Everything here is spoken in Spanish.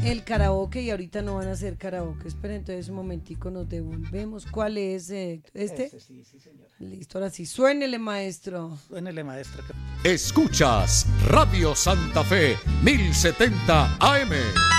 el karaoke y ahorita no van a hacer karaoke. Espera, entonces un momentico, nos devolvemos. ¿Cuál es este? Sí, señora. Listo, ahora sí. Suénele, maestro. Suénele, maestro. Escuchas Radio Santa Fe 1070 AM.